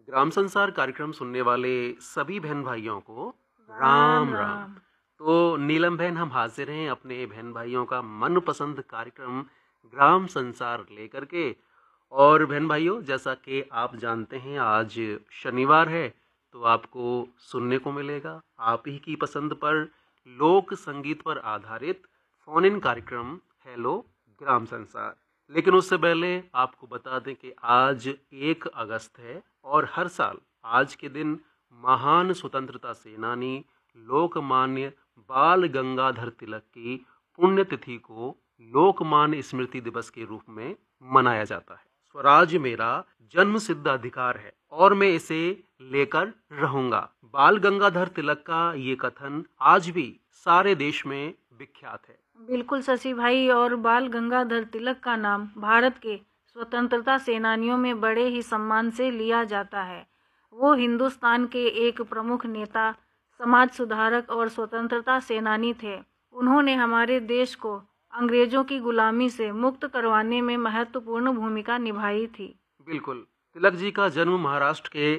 ग्राम संसार कार्यक्रम सुनने वाले सभी बहन भाइयों को राम राम राम। राम। तो नीलम बहन, हम हाजिर हैं अपने बहन भाइयों का मनपसंद कार्यक्रम ग्राम संसार लेकर के। और बहन भाइयों, जैसा कि आप जानते हैं आज शनिवार है, तो आपको सुनने को मिलेगा आप ही की पसंद पर लोक संगीत पर आधारित फोन इन कार्यक्रम हेलो ग्राम संसार। लेकिन उससे पहले आपको बता दें कि आज 1 अगस्त है और हर साल आज के दिन महान स्वतंत्रता सेनानी लोकमान्य बाल गंगाधर तिलक की पुण्यतिथि को लोकमान्य स्मृति दिवस के रूप में मनाया जाता है। स्वराज मेरा जन्म सिद्ध अधिकार है और मैं इसे लेकर रहूंगा। बाल गंगाधर तिलक का ये कथन आज भी सारे देश में विख्यात है। बिल्कुल शशि भाई, और बाल गंगाधर तिलक का नाम भारत के स्वतंत्रता सेनानियों में बड़े ही सम्मान से लिया जाता है। वो हिंदुस्तान के एक प्रमुख नेता, समाज सुधारक और स्वतंत्रता सेनानी थे। उन्होंने हमारे देश को अंग्रेजों की गुलामी से मुक्त करवाने में महत्वपूर्ण भूमिका निभाई थी। बिल्कुल, तिलक जी का जन्म महाराष्ट्र के